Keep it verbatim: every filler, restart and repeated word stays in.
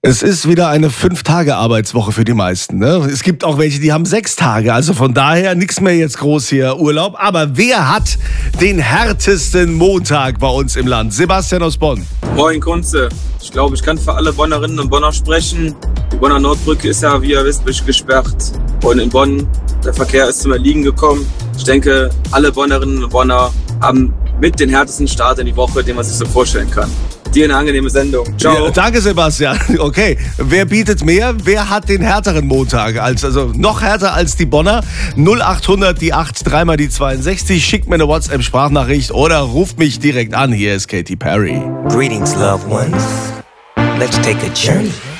Es ist wieder eine Fünf-Tage-Arbeitswoche für die meisten. Ne? Es gibt auch welche, die haben sechs Tage. Also von daher nichts mehr jetzt groß hier Urlaub. Aber wer hat den härtesten Montag bei uns im Land? Sebastian aus Bonn. Moin Kunze. Ich glaube, ich kann für alle Bonnerinnen und Bonner sprechen. Die Bonner Nordbrücke ist ja, wie ihr wisst, gesperrt. Und in Bonn, der Verkehr ist zum Erliegen gekommen. Ich denke, alle Bonnerinnen und Bonner haben mit den härtesten Start in die Woche, den man sich so vorstellen kann. Dir eine angenehme Sendung. Ciao. Ja, danke, Sebastian. Okay, wer bietet mehr? Wer hat den härteren Montag? Als, also noch härter als die Bonner? null acht hundert, die acht, dreimal die zweiundsechzig. Schickt mir eine WhatsApp-Sprachnachricht oder ruft mich direkt an. Hier ist Katy Perry. Greetings, loved ones. Let's take a journey.